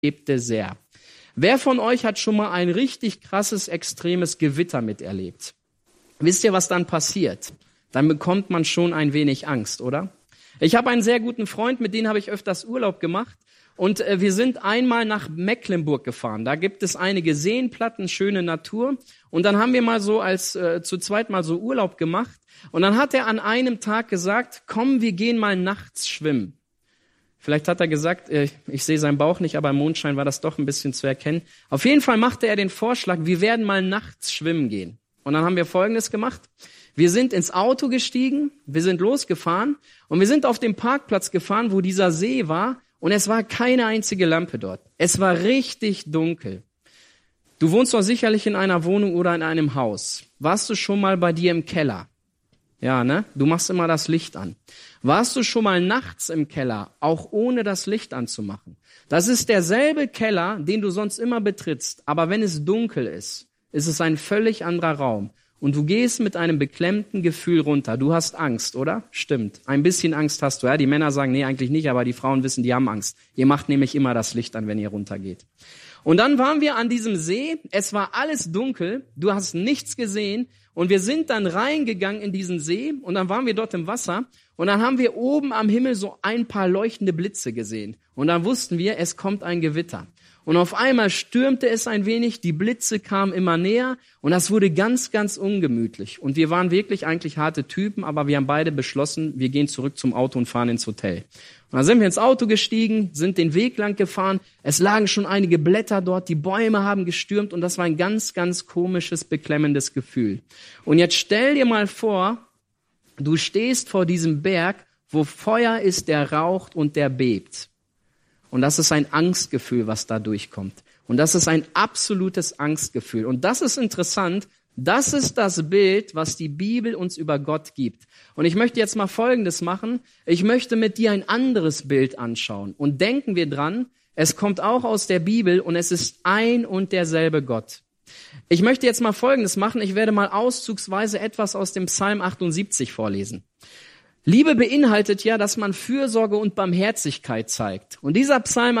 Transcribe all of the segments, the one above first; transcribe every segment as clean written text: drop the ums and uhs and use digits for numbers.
bebte sehr. Wer von euch hat schon mal ein richtig krasses, extremes Gewitter miterlebt? Wisst ihr, was dann passiert? Dann bekommt man schon ein wenig Angst, oder? Ich habe einen sehr guten Freund, mit dem habe ich öfters Urlaub gemacht. Und wir sind einmal nach Mecklenburg gefahren. Da gibt es einige Seenplatten, schöne Natur. Und dann haben wir mal so zu zweit mal so Urlaub gemacht. Und dann hat er an einem Tag gesagt, komm, wir gehen mal nachts schwimmen. Vielleicht hat er gesagt, ich sehe seinen Bauch nicht, aber im Mondschein war das doch ein bisschen zu erkennen. Auf jeden Fall machte er den Vorschlag, wir werden mal nachts schwimmen gehen. Und dann haben wir Folgendes gemacht. Wir sind ins Auto gestiegen, wir sind losgefahren und wir sind auf dem Parkplatz gefahren, wo dieser See war. Und es war keine einzige Lampe dort. Es war richtig dunkel. Du wohnst doch sicherlich in einer Wohnung oder in einem Haus. Warst du schon mal bei dir im Keller? Ja, ne? Du machst immer das Licht an. Warst du schon mal nachts im Keller, auch ohne das Licht anzumachen? Das ist derselbe Keller, den du sonst immer betrittst. Aber wenn es dunkel ist es ein völlig anderer Raum. Und du gehst mit einem beklemmten Gefühl runter. Du hast Angst, oder? Stimmt. Ein bisschen Angst hast du. Ja? Die Männer sagen, nee, eigentlich nicht, aber die Frauen wissen, die haben Angst. Ihr macht nämlich immer das Licht an, wenn ihr runtergeht. Und dann waren wir an diesem See. Es war alles dunkel. Du hast nichts gesehen. Und wir sind dann reingegangen in diesen See. Und dann waren wir dort im Wasser. Und dann haben wir oben am Himmel so ein paar leuchtende Blitze gesehen. Und dann wussten wir, es kommt ein Gewitter. Und auf einmal stürmte es ein wenig, die Blitze kamen immer näher und das wurde ganz, ganz ungemütlich. Und wir waren wirklich eigentlich harte Typen, aber wir haben beide beschlossen, wir gehen zurück zum Auto und fahren ins Hotel. Und dann sind wir ins Auto gestiegen, sind den Weg lang gefahren, es lagen schon einige Blätter dort, die Bäume haben gestürmt und das war ein ganz, ganz komisches, beklemmendes Gefühl. Und jetzt stell dir mal vor, du stehst vor diesem Berg, wo Feuer ist, der raucht und der bebt. Und das ist ein Angstgefühl, was da durchkommt. Und das ist ein absolutes Angstgefühl. Und das ist interessant. Das ist das Bild, was die Bibel uns über Gott gibt. Und ich möchte jetzt mal Folgendes machen. Ich möchte mit dir ein anderes Bild anschauen. Und denken wir dran, es kommt auch aus der Bibel und es ist ein und derselbe Gott. Ich möchte jetzt mal Folgendes machen. Ich werde mal auszugsweise etwas aus dem Psalm 78 vorlesen. Liebe beinhaltet ja, dass man Fürsorge und Barmherzigkeit zeigt. Und dieser Psalm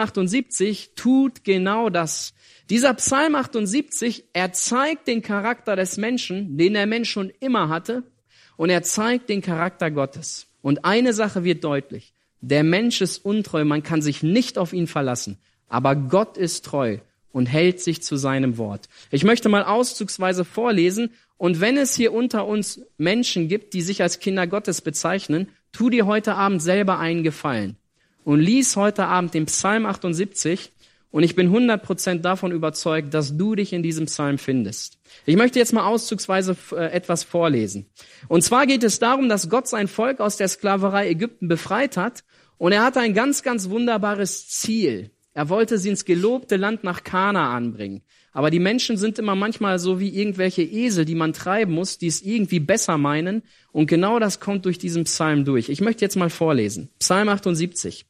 78 tut genau das. Dieser Psalm 78, er zeigt den Charakter des Menschen, den der Mensch schon immer hatte, und er zeigt den Charakter Gottes. Und eine Sache wird deutlich. Der Mensch ist untreu, man kann sich nicht auf ihn verlassen. Aber Gott ist treu und hält sich zu seinem Wort. Ich möchte mal auszugsweise vorlesen. Und wenn es hier unter uns Menschen gibt, die sich als Kinder Gottes bezeichnen, tu dir heute Abend selber einen Gefallen und lies heute Abend den Psalm 78 und ich bin 100% davon überzeugt, dass du dich in diesem Psalm findest. Ich möchte jetzt mal auszugsweise etwas vorlesen. Und zwar geht es darum, dass Gott sein Volk aus der Sklaverei Ägypten befreit hat und er hatte ein ganz, ganz wunderbares Ziel. Er wollte sie ins gelobte Land nach Kanaan bringen. Aber die Menschen sind immer manchmal so wie irgendwelche Esel, die man treiben muss, die es irgendwie besser meinen. Und genau das kommt durch diesen Psalm durch. Ich möchte jetzt mal vorlesen. Psalm 78.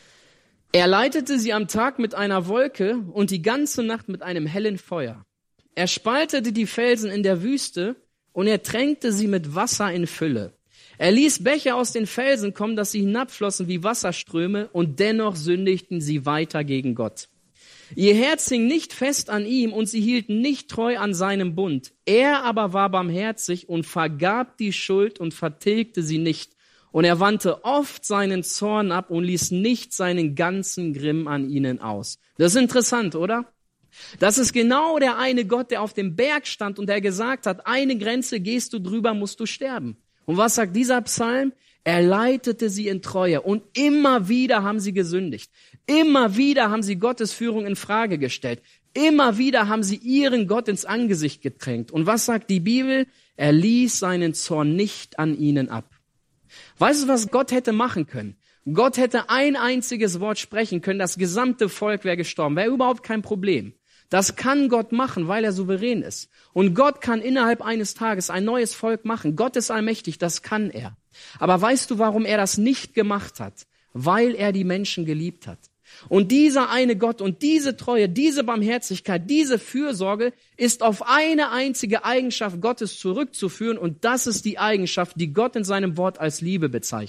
Er leitete sie am Tag mit einer Wolke und die ganze Nacht mit einem hellen Feuer. Er spaltete die Felsen in der Wüste und er tränkte sie mit Wasser in Fülle. Er ließ Bäche aus den Felsen kommen, dass sie hinabflossen wie Wasserströme und dennoch sündigten sie weiter gegen Gott. Ihr Herz hing nicht fest an ihm und sie hielten nicht treu an seinem Bund. Er aber war barmherzig und vergab die Schuld und vertilgte sie nicht. Und er wandte oft seinen Zorn ab und ließ nicht seinen ganzen Grimm an ihnen aus. Das ist interessant, oder? Das ist genau der eine Gott, der auf dem Berg stand und der gesagt hat, eine Grenze gehst du drüber, musst du sterben. Und was sagt dieser Psalm? Er leitete sie in Treue und immer wieder haben sie gesündigt. Immer wieder haben sie Gottes Führung in Frage gestellt. Immer wieder haben sie ihren Gott ins Angesicht getränkt. Und was sagt die Bibel? Er ließ seinen Zorn nicht an ihnen ab. Weißt du, was Gott hätte machen können? Gott hätte ein einziges Wort sprechen können, das gesamte Volk wäre gestorben. Wäre überhaupt kein Problem. Das kann Gott machen, weil er souverän ist. Und Gott kann innerhalb eines Tages ein neues Volk machen. Gott ist allmächtig, das kann er. Aber weißt du, warum er das nicht gemacht hat? Weil er die Menschen geliebt hat. Und dieser eine Gott und diese Treue, diese Barmherzigkeit, diese Fürsorge ist auf eine einzige Eigenschaft Gottes zurückzuführen und das ist die Eigenschaft, die Gott in seinem Wort als Liebe bezeichnet.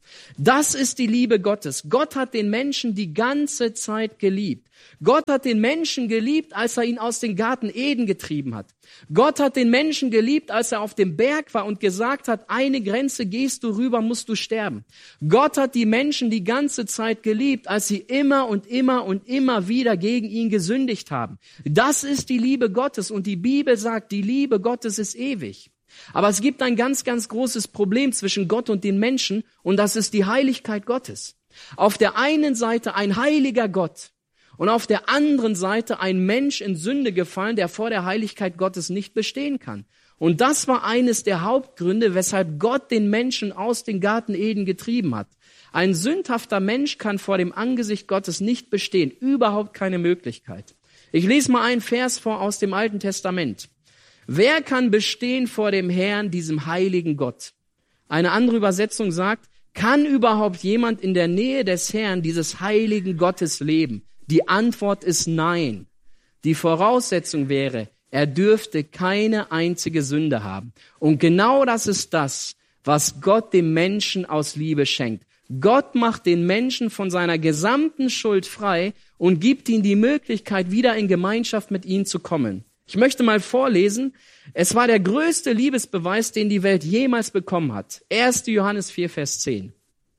Das ist die Liebe Gottes. Gott hat den Menschen die ganze Zeit geliebt. Gott hat den Menschen geliebt, als er ihn aus dem Garten Eden getrieben hat. Gott hat den Menschen geliebt, als er auf dem Berg war und gesagt hat, eine Grenze gehst du rüber, musst du sterben. Gott hat die Menschen die ganze Zeit geliebt, als sie immer und immer und immer wieder gegen ihn gesündigt haben. Das ist die Liebe Gottes und die Bibel sagt, die Liebe Gottes ist ewig. Aber es gibt ein ganz, ganz großes Problem zwischen Gott und den Menschen und das ist die Heiligkeit Gottes. Auf der einen Seite ein heiliger Gott und auf der anderen Seite ein Mensch in Sünde gefallen, der vor der Heiligkeit Gottes nicht bestehen kann. Und das war eines der Hauptgründe, weshalb Gott den Menschen aus dem Garten Eden getrieben hat. Ein sündhafter Mensch kann vor dem Angesicht Gottes nicht bestehen, überhaupt keine Möglichkeit. Ich lese mal einen Vers vor aus dem Alten Testament. Wer kann bestehen vor dem Herrn, diesem heiligen Gott? Eine andere Übersetzung sagt, kann überhaupt jemand in der Nähe des Herrn, dieses heiligen Gottes leben? Die Antwort ist nein. Die Voraussetzung wäre, er dürfte keine einzige Sünde haben. Und genau das ist das, was Gott dem Menschen aus Liebe schenkt. Gott macht den Menschen von seiner gesamten Schuld frei und gibt ihm die Möglichkeit, wieder in Gemeinschaft mit ihm zu kommen. Ich möchte mal vorlesen. Es war der größte Liebesbeweis, den die Welt jemals bekommen hat. 1. Johannes 4, Vers 10.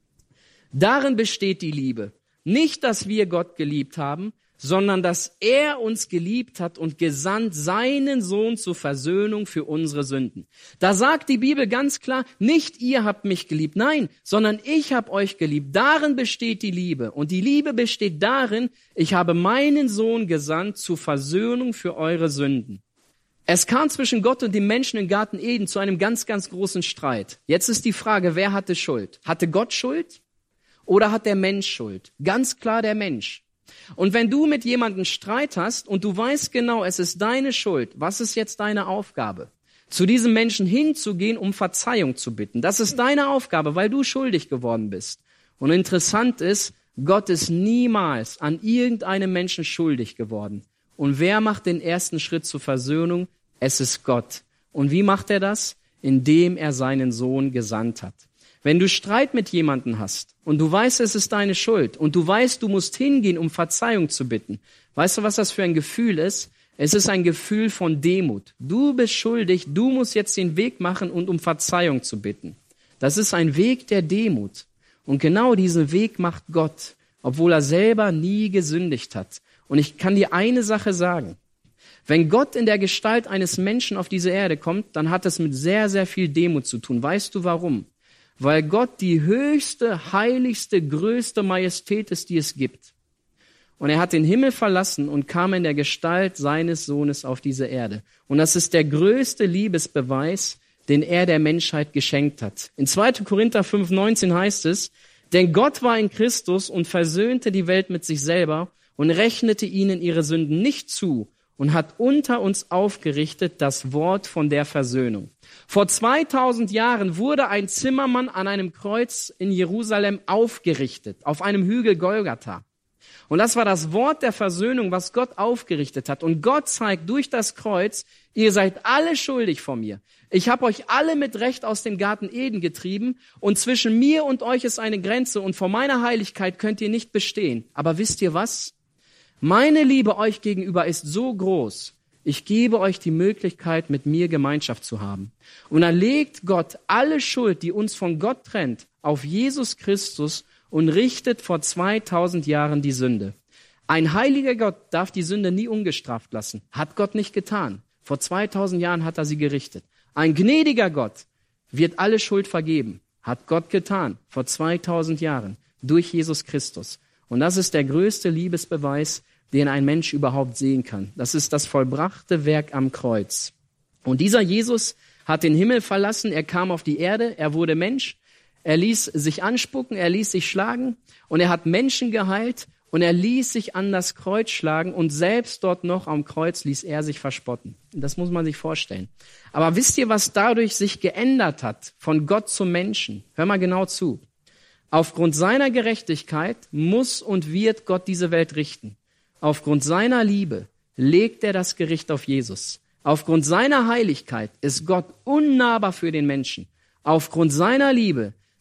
Darin besteht die Liebe. Nicht, dass wir Gott geliebt haben, sondern dass er uns geliebt hat und gesandt seinen Sohn zur Versöhnung für unsere Sünden. Da sagt die Bibel ganz klar, nicht ihr habt mich geliebt, nein, sondern ich habe euch geliebt. Darin besteht die Liebe. Und die Liebe besteht darin, ich habe meinen Sohn gesandt zur Versöhnung für eure Sünden. Es kam zwischen Gott und dem Menschen im Garten Eden zu einem ganz, ganz großen Streit. Jetzt ist die Frage, wer hatte Schuld? Hatte Gott Schuld oder hat der Mensch Schuld? Ganz klar der Mensch. Und wenn du mit jemandem Streit hast und du weißt genau, es ist deine Schuld, was ist jetzt deine Aufgabe? Zu diesem Menschen hinzugehen, um Verzeihung zu bitten. Das ist deine Aufgabe, weil du schuldig geworden bist. Und interessant ist, Gott ist niemals an irgendeinem Menschen schuldig geworden. Und wer macht den ersten Schritt zur Versöhnung? Es ist Gott. Und wie macht er das? Indem er seinen Sohn gesandt hat. Wenn du Streit mit jemandem hast und du weißt, es ist deine Schuld und du weißt, du musst hingehen, um Verzeihung zu bitten, weißt du, was das für ein Gefühl ist? Es ist ein Gefühl von Demut. Du bist schuldig, du musst jetzt den Weg machen und um Verzeihung zu bitten. Das ist ein Weg der Demut. Und genau diesen Weg macht Gott, obwohl er selber nie gesündigt hat. Und ich kann dir eine Sache sagen. Wenn Gott in der Gestalt eines Menschen auf diese Erde kommt, dann hat es mit sehr, sehr viel Demut zu tun. Weißt du warum? Weil Gott die höchste, heiligste, größte Majestät ist, die es gibt. Und er hat den Himmel verlassen und kam in der Gestalt seines Sohnes auf diese Erde. Und das ist der größte Liebesbeweis, den er der Menschheit geschenkt hat. In 2. Korinther 5,19 heißt es, denn Gott war in Christus und versöhnte die Welt mit sich selber und rechnete ihnen ihre Sünden nicht zu und hat unter uns aufgerichtet das Wort von der Versöhnung. Vor 2000 Jahren wurde ein Zimmermann an einem Kreuz in Jerusalem aufgerichtet, auf einem Hügel Golgatha. Und das war das Wort der Versöhnung, was Gott aufgerichtet hat. Und Gott zeigt durch das Kreuz, ihr seid alle schuldig vor mir. Ich habe euch alle mit Recht aus dem Garten Eden getrieben und zwischen mir und euch ist eine Grenze und vor meiner Heiligkeit könnt ihr nicht bestehen. Aber wisst ihr was? Meine Liebe euch gegenüber ist so groß, ich gebe euch die Möglichkeit, mit mir Gemeinschaft zu haben. Und dann legt Gott alle Schuld, die uns von Gott trennt, auf Jesus Christus und richtet vor 2000 Jahren die Sünde. Ein heiliger Gott darf die Sünde nie ungestraft lassen. Hat Gott nicht getan. Vor 2000 Jahren hat er sie gerichtet. Ein gnädiger Gott wird alle Schuld vergeben. Hat Gott getan. Vor 2000 Jahren. Durch Jesus Christus. Und das ist der größte Liebesbeweis, den ein Mensch überhaupt sehen kann. Das ist das vollbrachte Werk am Kreuz. Und dieser Jesus hat den Himmel verlassen, er kam auf die Erde, er wurde Mensch, er ließ sich anspucken, er ließ sich schlagen und er hat Menschen geheilt und er ließ sich an das Kreuz schlagen und selbst dort noch am Kreuz ließ er sich verspotten. Das muss man sich vorstellen. Aber wisst ihr, was dadurch sich geändert hat, von Gott zum Menschen? Hör mal genau zu. Aufgrund seiner Gerechtigkeit muss und wird Gott diese Welt richten. Aufgrund seiner Liebe legt er das Gericht auf Jesus. Aufgrund seiner Heiligkeit ist Gott unnahbar für den Menschen. Aufgrund seiner Liebe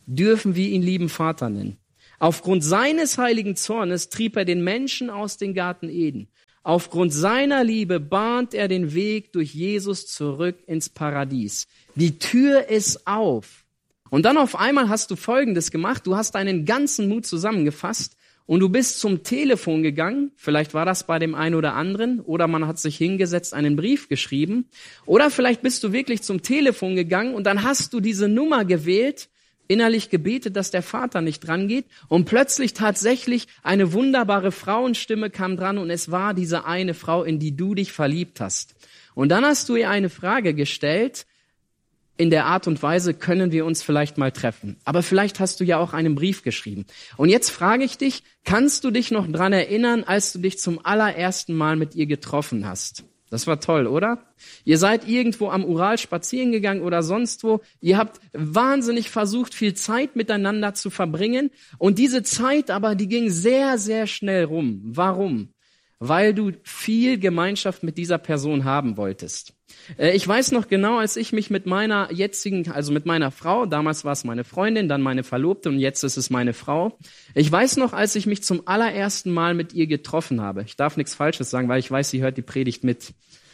dürfen wir ihn lieben Vater nennen. Aufgrund seines heiligen Zornes trieb er den Menschen aus dem Garten Eden. Aufgrund seiner Liebe bahnt er den Weg durch Jesus zurück ins Paradies. Die Tür ist auf. Und dann auf einmal hast du Folgendes gemacht. Du hast deinen ganzen Mut zusammengefasst und du bist zum Telefon gegangen. Vielleicht war das bei dem einen oder anderen. Oder man hat sich hingesetzt, einen Brief geschrieben. Oder vielleicht bist du wirklich zum Telefon gegangen und dann hast du diese Nummer gewählt, innerlich gebetet, dass der Vater nicht dran geht und plötzlich tatsächlich eine wunderbare Frauenstimme kam dran und es war diese eine Frau, in die du dich verliebt hast. Und dann hast du ihr eine Frage gestellt, in der Art und Weise, können wir uns vielleicht mal treffen? Aber vielleicht hast du ja auch einen Brief geschrieben. Und jetzt frage ich dich, kannst du dich noch dran erinnern, als du dich zum allerersten Mal mit ihr getroffen hast? Das war toll, oder? Ihr seid irgendwo am Ural spazieren gegangen oder sonst wo. Ihr habt wahnsinnig versucht, viel Zeit miteinander zu verbringen. Und diese Zeit aber, die ging sehr, sehr schnell rum. Warum? Weil du viel Gemeinschaft mit dieser Person haben wolltest. Ich weiß noch genau, als ich mich mit meiner jetzigen, also mit meiner Frau, damals war es meine Freundin, dann meine Verlobte und jetzt ist es meine Frau. Ich weiß noch, als ich mich zum allerersten Mal mit ihr getroffen habe. Ich darf nichts Falsches sagen, weil ich weiß, sie hört die Predigt mit.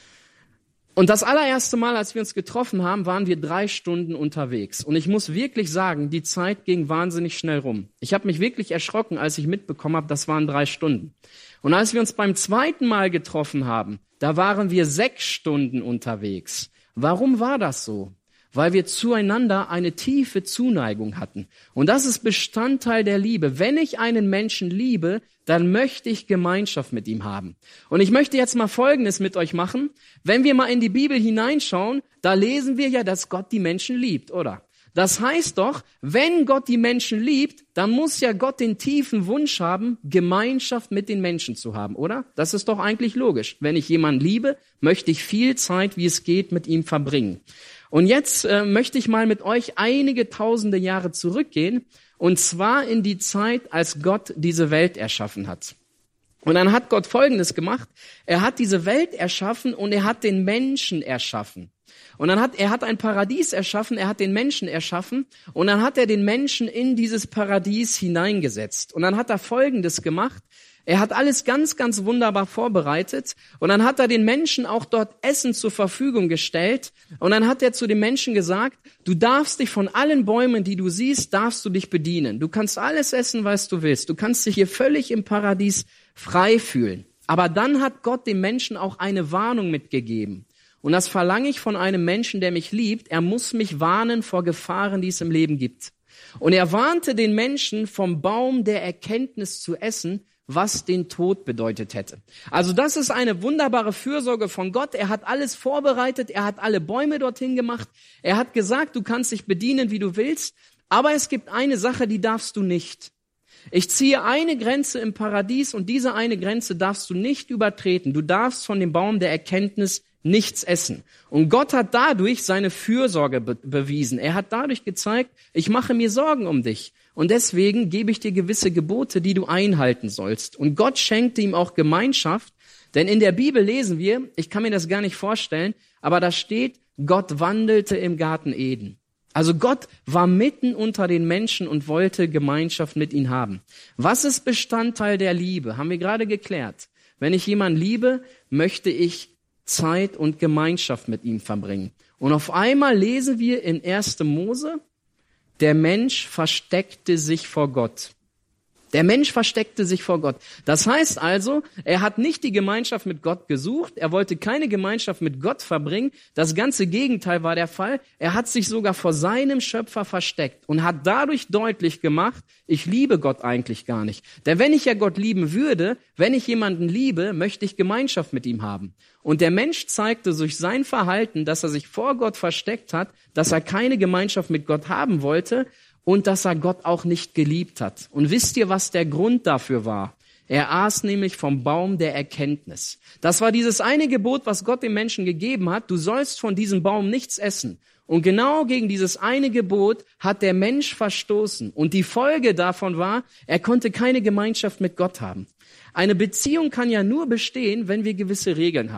Und das allererste Mal, als wir uns getroffen haben, waren wir 3 Stunden unterwegs. Und ich muss wirklich sagen, die Zeit ging wahnsinnig schnell rum. Ich habe mich wirklich erschrocken, als ich mitbekommen habe, das waren 3 Stunden. Und als wir uns beim zweiten Mal getroffen haben, da waren wir 6 Stunden unterwegs. Warum war das so? Weil wir zueinander eine tiefe Zuneigung hatten. Und das ist Bestandteil der Liebe. Wenn ich einen Menschen liebe, dann möchte ich Gemeinschaft mit ihm haben. Und ich möchte jetzt mal Folgendes mit euch machen. Wenn wir mal in die Bibel hineinschauen, da lesen wir ja, dass Gott die Menschen liebt, oder? Das heißt doch, wenn Gott die Menschen liebt, dann muss ja Gott den tiefen Wunsch haben, Gemeinschaft mit den Menschen zu haben, oder? Das ist doch eigentlich logisch. Wenn ich jemanden liebe, möchte ich viel Zeit, wie es geht, mit ihm verbringen. Und jetzt möchte ich mal mit euch einige tausende Jahre zurückgehen, und zwar in die Zeit, als Gott diese Welt erschaffen hat. Und dann hat Gott Folgendes gemacht. Er hat diese Welt erschaffen und er hat den Menschen erschaffen. Und dann er hat ein Paradies erschaffen, er hat den Menschen erschaffen und dann hat er den Menschen in dieses Paradies hineingesetzt. Und dann hat er Folgendes gemacht. Er hat alles ganz, ganz wunderbar vorbereitet und dann hat er den Menschen auch dort Essen zur Verfügung gestellt und dann hat er zu den Menschen gesagt, du darfst dich von allen Bäumen, die du siehst, darfst du dich bedienen. Du kannst alles essen, was du willst. Du kannst dich hier völlig im Paradies frei fühlen. Aber dann hat Gott dem Menschen auch eine Warnung mitgegeben. Und das verlange ich von einem Menschen, der mich liebt. Er muss mich warnen vor Gefahren, die es im Leben gibt. Und er warnte den Menschen vom Baum der Erkenntnis zu essen, was den Tod bedeutet hätte. Also das ist eine wunderbare Fürsorge von Gott. Er hat alles vorbereitet, er hat alle Bäume dorthin gemacht. Er hat gesagt, du kannst dich bedienen, wie du willst. Aber es gibt eine Sache, die darfst du nicht. Ich ziehe eine Grenze im Paradies und diese eine Grenze darfst du nicht übertreten. Du darfst von dem Baum der Erkenntnis nichts essen. Und Gott hat dadurch seine Fürsorge bewiesen. Er hat dadurch gezeigt, ich mache mir Sorgen um dich. Und deswegen gebe ich dir gewisse Gebote, die du einhalten sollst. Und Gott schenkte ihm auch Gemeinschaft. Denn in der Bibel lesen wir, ich kann mir das gar nicht vorstellen, aber da steht, Gott wandelte im Garten Eden. Also Gott war mitten unter den Menschen und wollte Gemeinschaft mit ihnen haben. Was ist Bestandteil der Liebe? Haben wir gerade geklärt. Wenn ich jemanden liebe, möchte ich Zeit und Gemeinschaft mit ihm verbringen. Und auf einmal lesen wir in 1. Mose, der Mensch versteckte sich vor Gott. Der Mensch versteckte sich vor Gott. Das heißt also, er hat nicht die Gemeinschaft mit Gott gesucht, er wollte keine Gemeinschaft mit Gott verbringen. Das ganze Gegenteil war der Fall. Er hat sich sogar vor seinem Schöpfer versteckt und hat dadurch deutlich gemacht, ich liebe Gott eigentlich gar nicht. Denn wenn ich ja Gott lieben würde, wenn ich jemanden liebe, möchte ich Gemeinschaft mit ihm haben. Und der Mensch zeigte durch sein Verhalten, dass er sich vor Gott versteckt hat, dass er keine Gemeinschaft mit Gott haben wollte, und dass er Gott auch nicht geliebt hat. Und wisst ihr, was der Grund dafür war? Er aß nämlich vom Baum der Erkenntnis. Das war dieses eine Gebot, was Gott dem Menschen gegeben hat. Du sollst von diesem Baum nichts essen. Und genau gegen dieses eine Gebot hat der Mensch verstoßen. Und die Folge davon war, er konnte keine Gemeinschaft mit Gott haben. Eine Beziehung kann ja nur bestehen, wenn wir gewisse Regeln haben.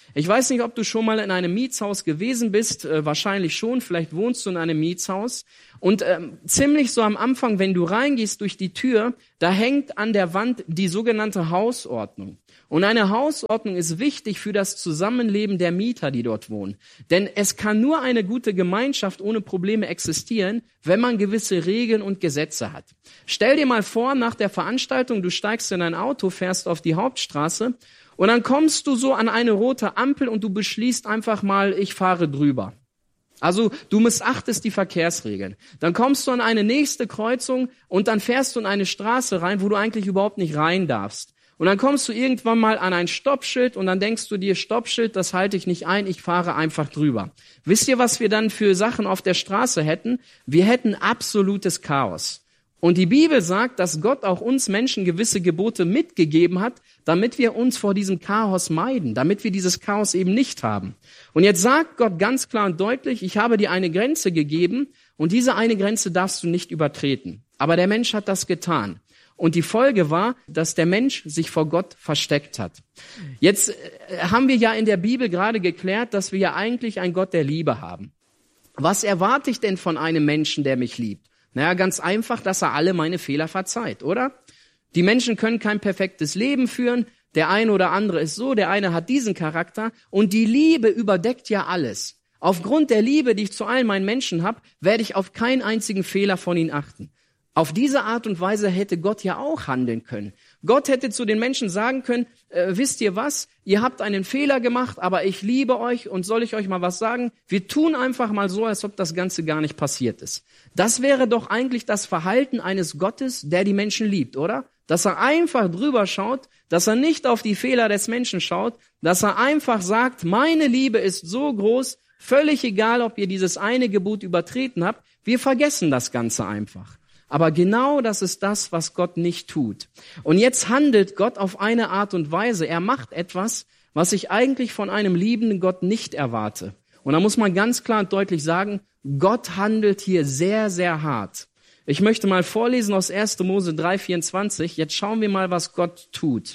Ich weiß nicht, ob du schon mal in einem Mietshaus gewesen bist, wahrscheinlich schon, vielleicht wohnst du in einem Mietshaus. Und ziemlich so am Anfang, wenn du reingehst durch die Tür, da hängt an der Wand die sogenannte Hausordnung. Und eine Hausordnung ist wichtig für das Zusammenleben der Mieter, die dort wohnen. Denn es kann nur eine gute Gemeinschaft ohne Probleme existieren, wenn man gewisse Regeln und Gesetze hat. Stell dir mal vor, nach der Veranstaltung, du steigst in ein Auto, fährst auf die Hauptstraße und dann kommst du so an eine rote Ampel und du beschließt einfach mal, ich fahre drüber. Also du missachtest die Verkehrsregeln. Dann kommst du an eine nächste Kreuzung und dann fährst du in eine Straße rein, wo du eigentlich überhaupt nicht rein darfst. Und dann kommst du irgendwann mal an ein Stoppschild und dann denkst du dir, Stoppschild, das halte ich nicht ein, ich fahre einfach drüber. Wisst ihr, was wir dann für Sachen auf der Straße hätten? Wir hätten absolutes Chaos. Und die Bibel sagt, dass Gott auch uns Menschen gewisse Gebote mitgegeben hat, damit wir uns vor diesem Chaos meiden, damit wir dieses Chaos eben nicht haben. Und jetzt sagt Gott ganz klar und deutlich, ich habe dir eine Grenze gegeben und diese eine Grenze darfst du nicht übertreten. Aber der Mensch hat das getan. Und die Folge war, dass der Mensch sich vor Gott versteckt hat. Jetzt haben wir ja in der Bibel gerade geklärt, dass wir ja eigentlich einen Gott der Liebe haben. Was erwarte ich denn von einem Menschen, der mich liebt? Naja, ganz einfach, dass er alle meine Fehler verzeiht, oder? Die Menschen können kein perfektes Leben führen. Der eine oder andere ist so, der eine hat diesen Charakter. Und die Liebe überdeckt ja alles. Aufgrund der Liebe, die ich zu allen meinen Menschen habe, werde ich auf keinen einzigen Fehler von ihnen achten. Auf diese Art und Weise hätte Gott ja auch handeln können. Gott hätte zu den Menschen sagen können, wisst ihr was, ihr habt einen Fehler gemacht, aber ich liebe euch und soll ich euch mal was sagen? Wir tun einfach mal so, als ob das Ganze gar nicht passiert ist. Das wäre doch eigentlich das Verhalten eines Gottes, der die Menschen liebt, oder? Dass er einfach drüber schaut, dass er nicht auf die Fehler des Menschen schaut, dass er einfach sagt, meine Liebe ist so groß, völlig egal, ob ihr dieses eine Gebot übertreten habt, wir vergessen das Ganze einfach. Aber genau das ist das, was Gott nicht tut. Und jetzt handelt Gott auf eine Art und Weise. Er macht etwas, was ich eigentlich von einem liebenden Gott nicht erwarte. Und da muss man ganz klar und deutlich sagen, Gott handelt hier sehr, sehr hart. Ich möchte mal vorlesen aus 1. Mose 3,24. Jetzt schauen wir mal, was Gott tut.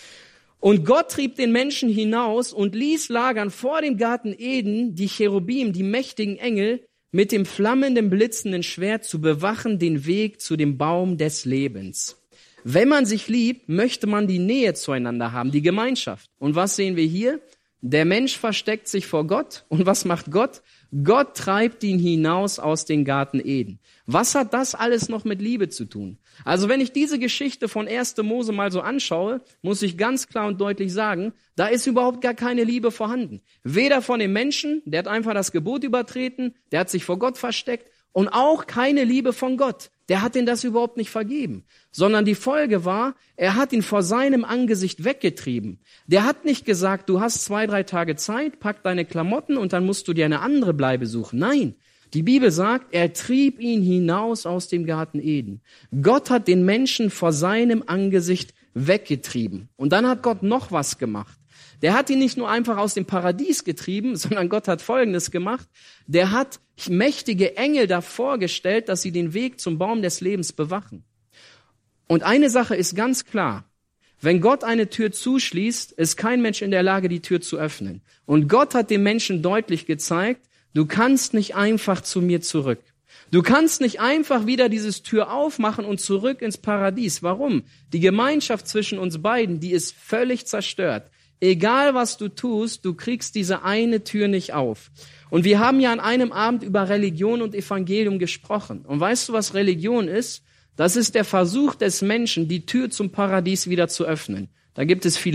Und Gott trieb den Menschen hinaus und ließ lagern vor dem Garten Eden die Cherubim, die mächtigen Engel, mit dem flammenden, blitzenden Schwert zu bewachen den Weg zu dem Baum des Lebens. Wenn man sich liebt, möchte man die Nähe zueinander haben, die Gemeinschaft. Und was sehen wir hier? Der Mensch versteckt sich vor Gott. Und was macht Gott? Gott treibt ihn hinaus aus dem Garten Eden. Was hat das alles noch mit Liebe zu tun? Also wenn ich diese Geschichte von 1. Mose mal so anschaue, muss ich ganz klar und deutlich sagen, da ist überhaupt gar keine Liebe vorhanden. Weder von dem Menschen, der hat einfach das Gebot übertreten, der hat sich vor Gott versteckt, und auch keine Liebe von Gott. Der hat ihn das überhaupt nicht vergeben. Sondern die Folge war, er hat ihn vor seinem Angesicht weggetrieben. Der hat nicht gesagt, du hast 2-3 Tage Zeit, pack deine Klamotten und dann musst du dir eine andere Bleibe suchen. Nein, die Bibel sagt, er trieb ihn hinaus aus dem Garten Eden. Gott hat den Menschen vor seinem Angesicht weggetrieben. Und dann hat Gott noch was gemacht. Der hat ihn nicht nur einfach aus dem Paradies getrieben, sondern Gott hat Folgendes gemacht. Der hat mächtige Engel davor gestellt, dass sie den Weg zum Baum des Lebens bewachen. Und eine Sache ist ganz klar. Wenn Gott eine Tür zuschließt, ist kein Mensch in der Lage, die Tür zu öffnen. Und Gott hat dem Menschen deutlich gezeigt, du kannst nicht einfach zu mir zurück. Du kannst nicht einfach wieder dieses Tür aufmachen und zurück ins Paradies. Warum? Die Gemeinschaft zwischen uns beiden, die ist völlig zerstört. Egal was du tust, du kriegst diese eine Tür nicht auf. Und wir haben ja an einem Abend über Religion und Evangelium gesprochen. Und weißt du, was Religion ist? Das ist der Versuch des Menschen, die Tür zum Paradies wieder zu öffnen. Da gibt es viele